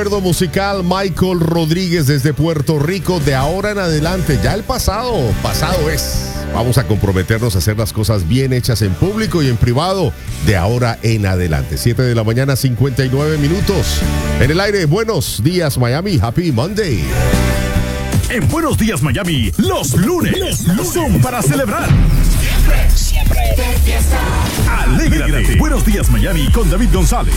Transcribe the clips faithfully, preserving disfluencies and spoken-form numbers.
Recuerdo musical Michael Rodríguez desde Puerto Rico. De ahora en adelante, ya el pasado, pasado es. Vamos a comprometernos a hacer las cosas bien hechas en público y en privado. De ahora en adelante. siete de la mañana, cincuenta y nueve minutos. En el aire, buenos días Miami. Happy Monday. En Buenos Días Miami, los lunes, los lunes son para celebrar. Siempre, siempre de fiesta. Alégrate. Buenos Días Miami con David González.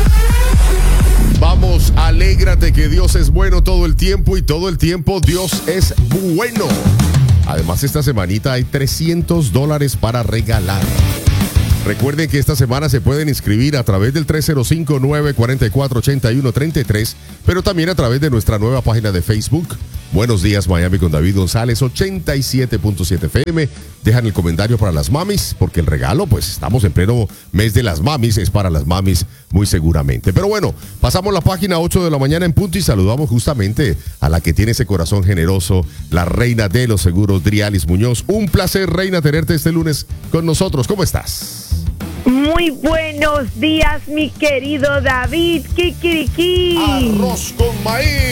Vamos, alégrate que Dios es bueno todo el tiempo y todo el tiempo Dios es bueno. Además, esta semanita hay trescientos dólares para regalar. Recuerden que esta semana se pueden inscribir a través del tres cero cinco, nueve cuatro cuatro, ocho uno tres tres, pero también a través de nuestra nueva página de Facebook. Buenos días Miami con David González, ochenta y siete punto siete F M. Dejan el comentario para las mamis, porque el regalo, pues estamos en pleno mes de las mamis, es para las mamis muy seguramente. Pero bueno, pasamos la página ocho de la mañana en punto y saludamos justamente a la que tiene ese corazón generoso, la reina de los seguros, Drialis Muñoz. Un placer, reina, tenerte este lunes con nosotros. ¿Cómo estás? Muy buenos días, mi querido David. Kikiriki. Arroz con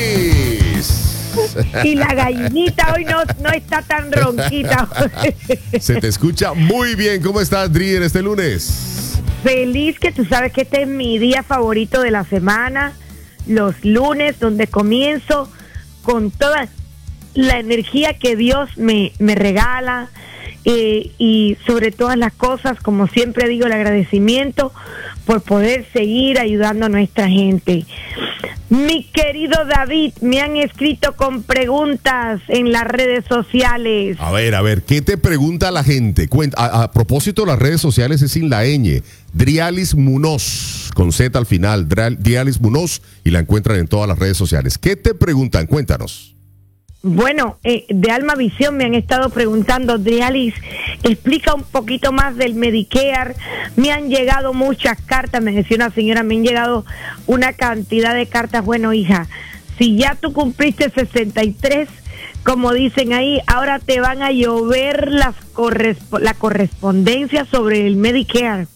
maíz. Y la gallinita hoy no, no está tan ronquita. Se te escucha muy bien. ¿Cómo estás, Dri, en este lunes? Feliz, que tú sabes que este es mi día favorito de la semana. Los lunes, donde comienzo con toda la energía que Dios me, me regala. Eh, y sobre todas las cosas, como siempre digo, el agradecimiento por poder seguir ayudando a nuestra gente. Mi querido David, me han escrito con preguntas en las redes sociales. A ver, a ver, ¿qué te pregunta la gente? Cuenta, a, a propósito, las redes sociales es sin la ñ. Drialis Muñoz, con Z al final, Drialis Muñoz, y la encuentran en todas las redes sociales. ¿Qué te preguntan? Cuéntanos. Bueno, eh, de Alma Visión me han estado preguntando, Drialis, explica un poquito más del Medicare. Me han llegado muchas cartas, me decía una señora, me han llegado una cantidad de cartas. Bueno, hija, si ya tú cumpliste sesenta y tres, como dicen ahí, ahora te van a llover las corresp- la correspondencia sobre el Medicare.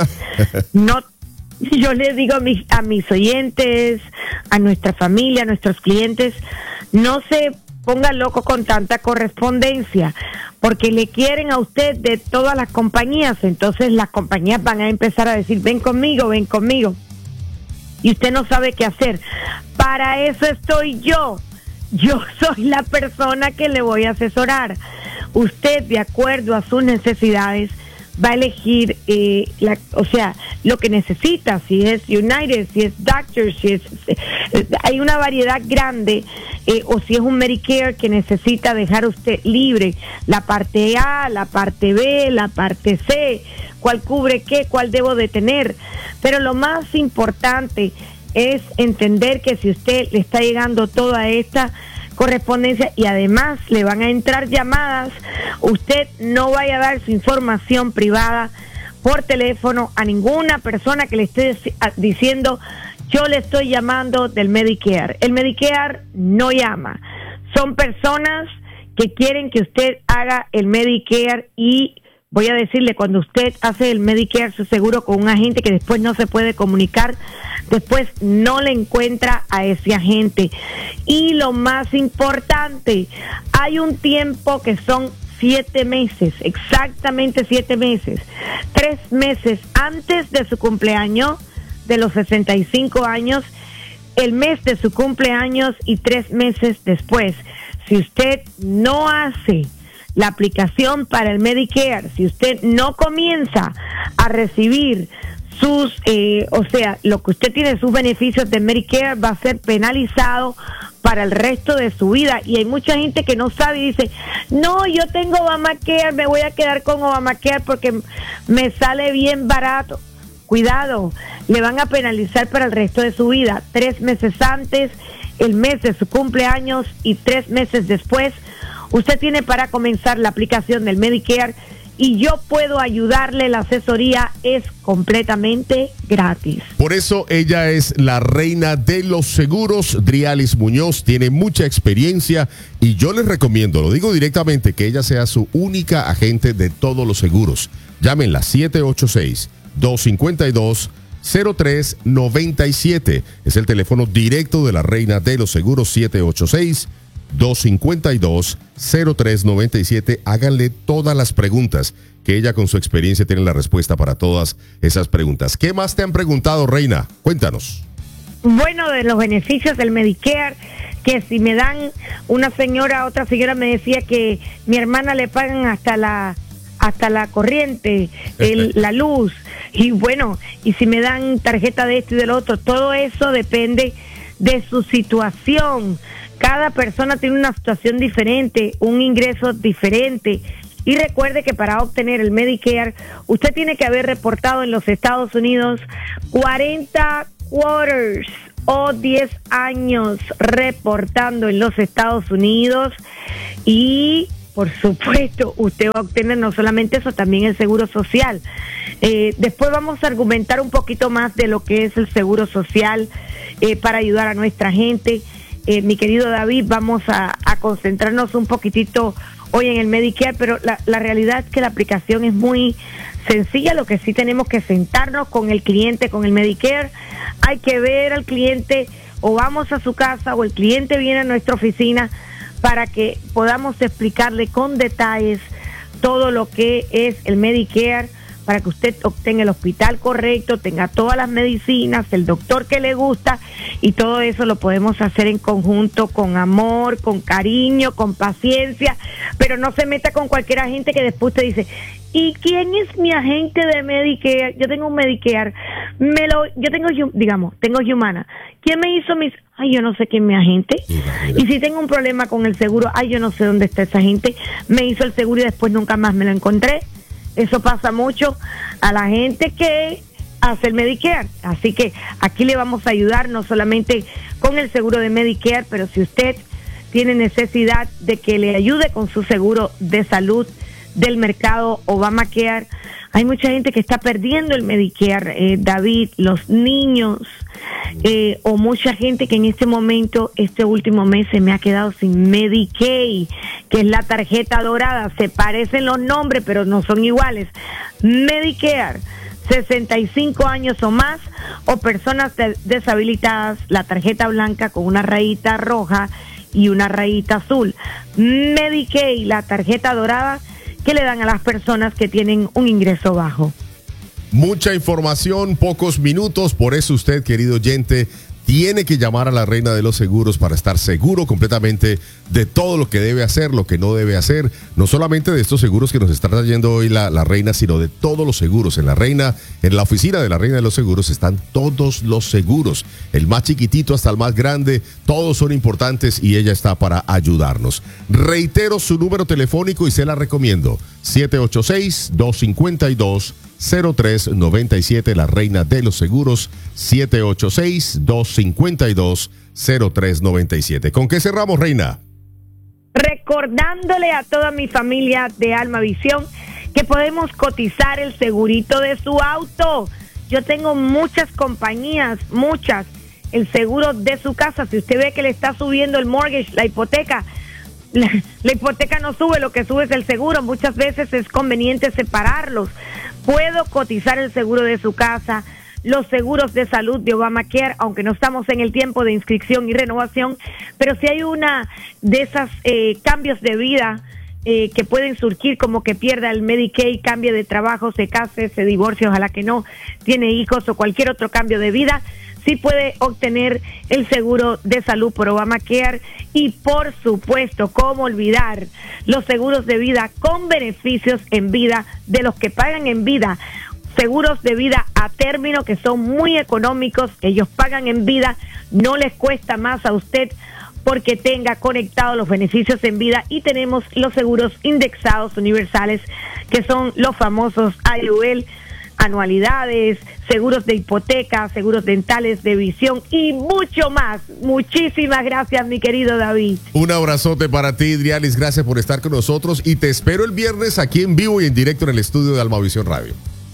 No, yo les digo a mis, a mis oyentes, a nuestra familia, a nuestros clientes, no se ponga loco con tanta correspondencia, porque le quieren a usted de todas las compañías. Entonces las compañías van a empezar a decir, ven conmigo, ven conmigo, y usted no sabe qué hacer. Para eso estoy yo. Yo soy la persona que le voy a asesorar. Usted, de acuerdo a sus necesidades, va a elegir, eh, la, o sea, lo que necesita, si es United, si es Doctor, si es, eh, hay una variedad grande, eh, o si es un Medicare que necesita dejar usted libre, la parte A, la parte B, la parte C, cuál cubre qué, cuál debo de tener. Pero lo más importante es entender que si usted le está llegando toda esta correspondencia y además le van a entrar llamadas, usted no vaya a dar su información privada por teléfono a ninguna persona que le esté diciendo, yo le estoy llamando del Medicare. El Medicare no llama. Son personas que quieren que usted haga el Medicare, y voy a decirle, cuando usted hace el Medicare, su seguro, con un agente que después no se puede comunicar, después no le encuentra a ese agente. Y lo más importante, hay un tiempo que son siete meses, exactamente siete meses, tres meses antes de su cumpleaños, de los sesenta y cinco años, el mes de su cumpleaños y tres meses después. Si usted no hace la aplicación para el Medicare, si usted no comienza a recibir sus, eh, o sea, lo que usted tiene, sus beneficios de Medicare, va a ser penalizado para el resto de su vida. Y hay mucha gente que no sabe y dice, no, yo tengo Obamacare, me voy a quedar con Obamacare porque me sale bien barato. Cuidado, le van a penalizar para el resto de su vida. Tres meses antes, el mes de su cumpleaños y tres meses después, usted tiene para comenzar la aplicación del Medicare, y yo puedo ayudarle. La asesoría es completamente gratis. Por eso ella es la reina de los seguros. Drialis Muñoz tiene mucha experiencia y yo les recomiendo, lo digo directamente, que ella sea su única agente de todos los seguros. Llámenla siete ocho seis, dos cinco dos, cero tres nueve siete. Es el teléfono directo de la reina de los seguros, siete ocho seis, dos cinco dos, cero tres nueve siete. Háganle todas las preguntas, que ella con su experiencia tiene la respuesta para todas esas preguntas. ¿Qué más te han preguntado, reina? Cuéntanos. Bueno, de los beneficios del Medicare, que si me dan, una señora, otra señora me decía que mi hermana le pagan hasta la hasta la corriente, el, la luz, y bueno, y si me dan tarjeta de esto y del otro, todo eso depende de su situación. Cada persona tiene una situación diferente, un ingreso diferente. Y recuerde que para obtener el Medicare, usted tiene que haber reportado en los Estados Unidos cuarenta quarters o diez años reportando en los Estados Unidos. Y, por supuesto, usted va a obtener no solamente eso, también el seguro social. Eh, después vamos a argumentar un poquito más de lo que es el seguro social eh, para ayudar a nuestra gente. Eh, mi querido David, vamos a, a concentrarnos un poquitito hoy en el Medicare, pero la, la realidad es que la aplicación es muy sencilla. Lo que sí tenemos que sentarnos con el cliente, con el Medicare. Hay que ver al cliente, o vamos a su casa o el cliente viene a nuestra oficina para que podamos explicarle con detalles todo lo que es el Medicare, para que usted obtenga el hospital correcto, tenga todas las medicinas, el doctor que le gusta, y todo eso lo podemos hacer en conjunto, con amor, con cariño, con paciencia, pero no se meta con cualquier agente que después te dice, ¿y quién es mi agente de Medicare? Yo tengo un Medicare, me lo, yo tengo, digamos, tengo Humana. ¿Quién me hizo mis...? Ay, yo no sé quién es mi agente. Mira, mira. Y si tengo un problema con el seguro, ay, yo no sé dónde está esa gente. Me hizo el seguro y después nunca más me lo encontré. Eso pasa mucho a la gente que hace el Medicare. Así que aquí le vamos a ayudar no solamente con el seguro de Medicare, pero si usted tiene necesidad de que le ayude con su seguro de salud del mercado Obamacare, hay mucha gente que está perdiendo el Medicare, eh, David, los niños, eh, o mucha gente que en este momento, este último mes, se me ha quedado sin Medicaid, que es la tarjeta dorada. Se parecen los nombres, pero no son iguales. Medicare, sesenta y cinco años o más, o personas de- deshabilitadas, la tarjeta blanca con una rayita roja y una rayita azul. Medicaid, la tarjeta dorada, que le dan a las personas que tienen un ingreso bajo. Mucha información, pocos minutos, por eso usted, querido oyente, tiene que llamar a la reina de los seguros para estar seguro completamente de todo lo que debe hacer, lo que no debe hacer, no solamente de estos seguros que nos está trayendo hoy la, la reina, sino de todos los seguros. En la reina, en la oficina de la reina de los seguros están todos los seguros, el más chiquitito hasta el más grande, todos son importantes y ella está para ayudarnos. Reitero su número telefónico y se la recomiendo, siete ocho seis, dos cinco dos, cero tres nueve siete, la reina de los seguros, siete ocho seis, dos cinco dos, cero tres nueve siete. ¿Con qué cerramos, reina? Recordándole a toda mi familia de Alma Visión que podemos cotizar el segurito de su auto. Yo tengo muchas compañías, muchas. El seguro de su casa, si usted ve que le está subiendo el mortgage, la hipoteca, la, la hipoteca no sube, lo que sube es el seguro. Muchas veces es conveniente separarlos. Puedo cotizar el seguro de su casa, los seguros de salud de Obamacare, aunque no estamos en el tiempo de inscripción y renovación, pero si hay una de esas eh, cambios de vida eh, que pueden surgir, como que pierda el Medicaid, cambie de trabajo, se case, se divorcie, ojalá que no, tiene hijos o cualquier otro cambio de vida, sí puede obtener el seguro de salud por Obamacare. Y por supuesto, cómo olvidar los seguros de vida con beneficios en vida de los que pagan en vida, seguros de vida a término que son muy económicos, ellos pagan en vida, no les cuesta más a usted porque tenga conectados los beneficios en vida. Y tenemos los seguros indexados universales, que son los famosos I U L, anualidades, seguros de hipoteca, seguros dentales, de visión y mucho más. Muchísimas gracias, mi querido David. Un abrazote para ti, Drialis, gracias por estar con nosotros y te espero el viernes aquí en vivo y en directo en el estudio de Almavisión Radio.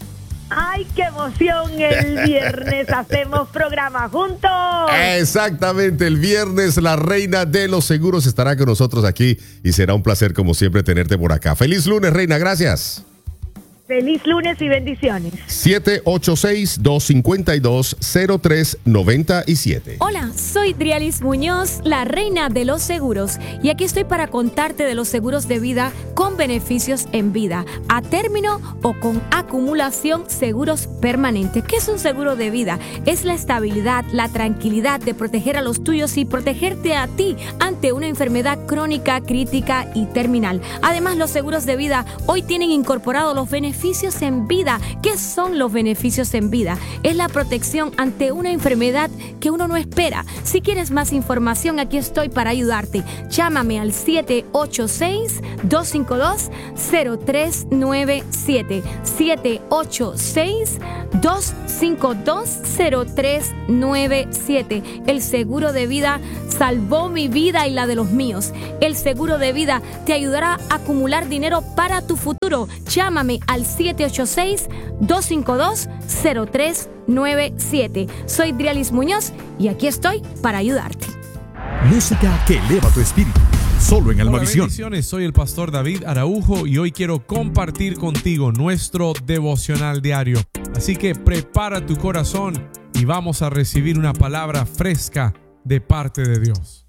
¡Ay, qué emoción! El viernes hacemos programa juntos. Exactamente, el viernes la reina de los seguros estará con nosotros aquí y será un placer como siempre tenerte por acá. Feliz lunes, reina, gracias. Feliz lunes y bendiciones. siete ocho seis, dos cinco dos, cero tres nueve siete. Hola, soy Drialis Muñoz, la reina de los seguros, y aquí estoy para contarte de los seguros de vida con beneficios en vida, a término o con acumulación, seguros permanentes. ¿Qué es un seguro de vida? Es la estabilidad, la tranquilidad de proteger a los tuyos y protegerte a ti ante una enfermedad crónica, crítica y terminal. Además, los seguros de vida hoy tienen incorporados los beneficios Beneficios en vida. ¿Qué son los beneficios en vida? Es la protección ante una enfermedad que uno no espera. Si quieres más información, aquí estoy para ayudarte. Llámame al siete ocho seis, dos cinco dos, cero tres nueve siete. siete ocho seis, dos cinco dos, cero tres nueve siete. El seguro de vida salvó mi vida y la de los míos. El seguro de vida te ayudará a acumular dinero para tu futuro. Llámame al siete ocho seis, dos cinco dos, cero tres nueve siete. Soy Drialis Muñoz y aquí estoy para ayudarte. Música que eleva tu espíritu, solo en Almavisión. Hola, bendiciones, soy el pastor David Araujo y hoy quiero compartir contigo nuestro devocional diario. Así que prepara tu corazón y vamos a recibir una palabra fresca de parte de Dios.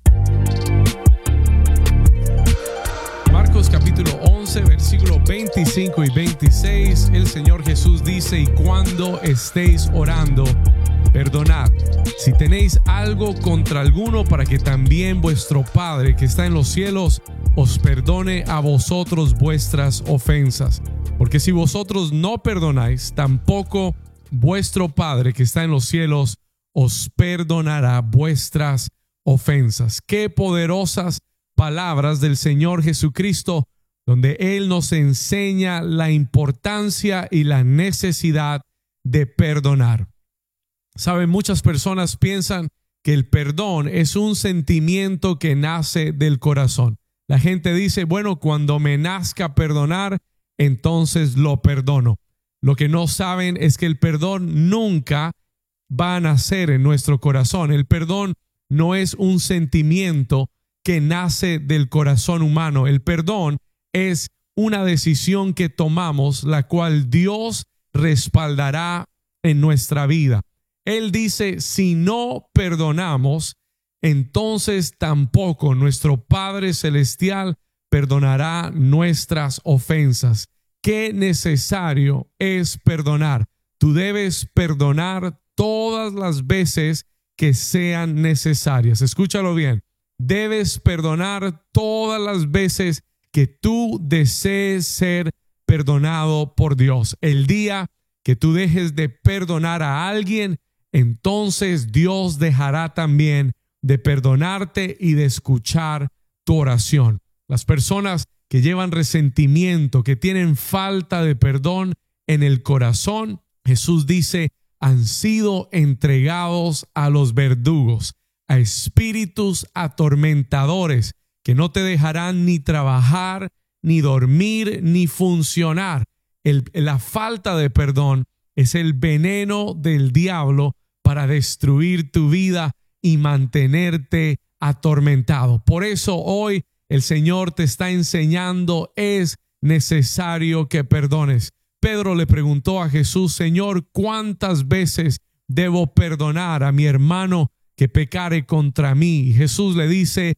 Marcos capítulo once, versículos veinticinco y veintiséis, el Señor Jesús dice: y cuando estéis orando, perdonad si tenéis algo contra alguno, para que también vuestro Padre que está en los cielos os perdone a vosotros vuestras ofensas. Porque si vosotros no perdonáis, tampoco vuestro Padre que está en los cielos os perdonará vuestras ofensas. Qué poderosas palabras del Señor Jesucristo, donde Él nos enseña la importancia y la necesidad de perdonar. Saben, muchas personas piensan que el perdón es un sentimiento que nace del corazón. La gente dice, bueno, cuando me nazca perdonar, entonces lo perdono. Lo que no saben es que el perdón nunca va a nacer en nuestro corazón. El perdón no es un sentimiento que nace del corazón humano. El perdón es una decisión que tomamos, la cual Dios respaldará en nuestra vida. Él dice, si no perdonamos, entonces tampoco nuestro Padre Celestial perdonará nuestras ofensas. Qué necesario es perdonar. Tú debes perdonar todas las veces que sean necesarias. Escúchalo bien. Debes perdonar todas las veces que tú desees ser perdonado por Dios. El día que tú dejes de perdonar a alguien, entonces Dios dejará también de perdonarte y de escuchar tu oración. Las personas que llevan resentimiento, que tienen falta de perdón en el corazón, Jesús dice, han sido entregados a los verdugos, a espíritus atormentadores que no te dejarán ni trabajar, ni dormir, ni funcionar. El, la falta de perdón es el veneno del diablo para destruir tu vida y mantenerte atormentado. Por eso hoy el Señor te está enseñando, es necesario que perdones. Pedro le preguntó a Jesús, Señor, ¿cuántas veces debo perdonar a mi hermano que pecare contra mí? Y Jesús le dice,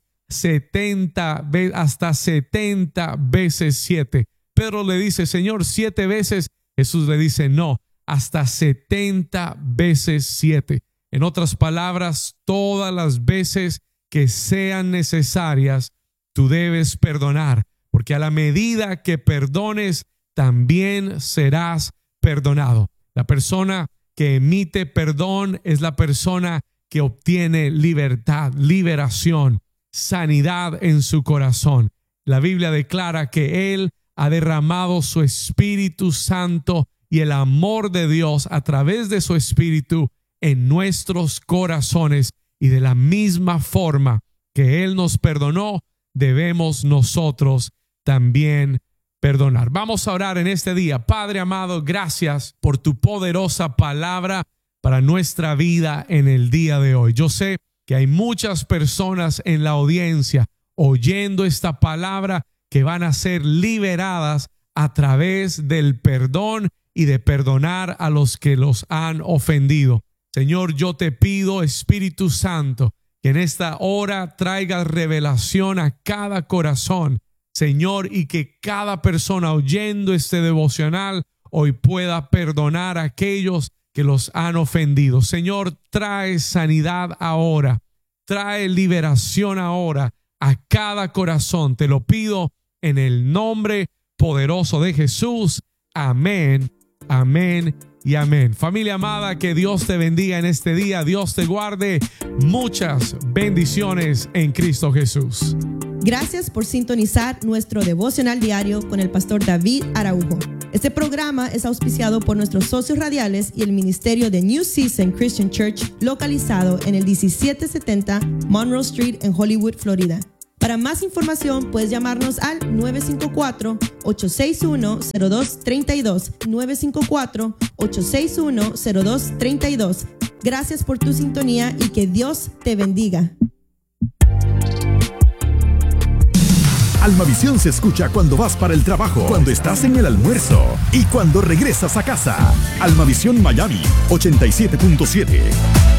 setenta, hasta setenta veces siete. Pedro le dice, Señor, siete veces. Jesús le dice, no, hasta setenta veces siete. En otras palabras, todas las veces que sean necesarias, tú debes perdonar, porque a la medida que perdones, también serás perdonado. La persona que emite perdón es la persona que obtiene libertad, liberación, sanidad en su corazón. La Biblia declara que Él ha derramado su Espíritu Santo y el amor de Dios a través de su Espíritu en nuestros corazones, y de la misma forma que Él nos perdonó, debemos nosotros también perdonar. Vamos a orar en este día. Padre amado, gracias por tu poderosa palabra para nuestra vida en el día de hoy. Yo sé que hay muchas personas en la audiencia oyendo esta palabra que van a ser liberadas a través del perdón y de perdonar a los que los han ofendido. Señor, yo te pido, Espíritu Santo, que en esta hora traigas revelación a cada corazón, Señor, y que cada persona oyendo este devocional hoy pueda perdonar a aquellos que los han ofendido. Señor, trae sanidad ahora, trae liberación ahora a cada corazón. Te lo pido en el nombre poderoso de Jesús. Amén, amén y amén. Familia amada, que Dios te bendiga en este día. Dios te guarde. Muchas bendiciones en Cristo Jesús. Gracias por sintonizar nuestro devocional diario con el pastor David Araujo. Este programa es auspiciado por nuestros socios radiales y el ministerio de New Season Christian Church, localizado en el diecisiete setenta Monroe Street en Hollywood, Florida. Para más información puedes llamarnos al nueve cinco cuatro, ocho seis uno, cero dos tres dos, nueve cinco cuatro, ocho seis uno, cero dos tres dos. Gracias por tu sintonía y que Dios te bendiga. Almavisión se escucha cuando vas para el trabajo, cuando estás en el almuerzo y cuando regresas a casa. Almavisión Miami ochenta y siete punto siete.